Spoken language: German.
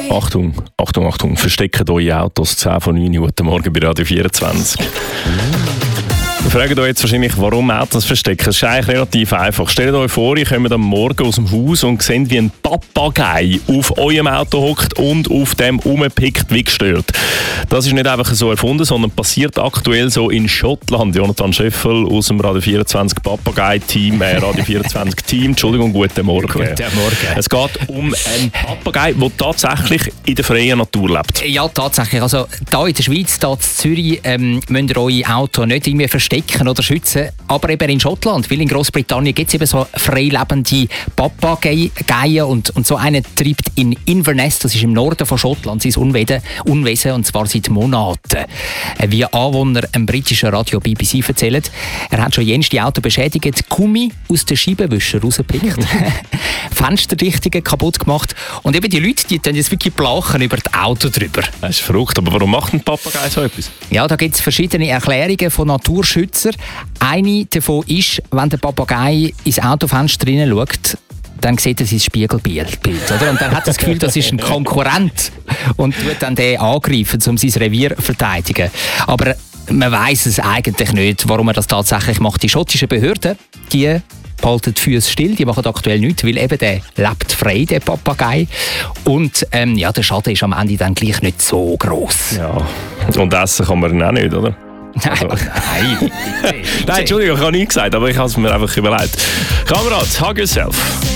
Achtung, Achtung, Achtung, versteckt eure Autos 10 von 9 Uhr heute Morgen bei Radio 24. Wir fragen euch jetzt wahrscheinlich, warum Autos verstecken. Es ist eigentlich relativ einfach. Stellt euch vor, ihr kommt am Morgen aus dem Haus und seht, wie ein Papagei auf eurem Auto hockt und auf dem rumpickt wie gestört. Das ist nicht einfach so erfunden, sondern passiert aktuell so in Schottland. Jonathan Scheffel aus dem Radio 24 Papagei-Team, Radio 24 Team. Entschuldigung, guten Morgen. Guten Morgen. Es geht um einen Papagei, der tatsächlich in der freien Natur lebt. Ja, tatsächlich. Also hier in der Schweiz, hier in Zürich, müsst ihr euer Auto nicht irgendwie verstecken oder schützen. Aber eben in Schottland, weil in Großbritannien gibt es eben so freilebende Papageien und so einen treibt in Inverness, das ist im Norden von Schottland, sein Unwesen, und zwar seit Monaten. Wie Anwohner im britischen Radio BBC erzählen, er hat schon jenste Auto beschädigt, Gummi aus den Scheibenwischen rausgepickt, Fensterdichtungen kaputt gemacht und eben die Leute, die dann jetzt wirklich plachen über das Auto drüber. Das ist verrückt, aber warum macht ein Papagei so etwas? Ja, da gibt es verschiedene Erklärungen von Naturschützern. Eine davon ist, wenn der Papagei ins Autofenster hineinschaut, dann sieht er sein Spiegelbild. Oder? Und dann hat er das Gefühl, das ist ein Konkurrent und tut dann den angreifen, um sein Revier zu verteidigen. Aber man weiss es eigentlich nicht, warum er das tatsächlich macht. Die schottischen Behörden, die behalten die Füße still, die machen aktuell nichts, weil eben der lebt frei, der Papagei. Und ja, der Schaden ist am Ende dann gleich nicht so gross. Ja, und essen kann man ihn auch nicht, oder? Nein, nein. Nein, Entschuldigung, ich habe nichts gesagt, aber ich habe es mir einfach überlegt. Kamerad, hug yourself.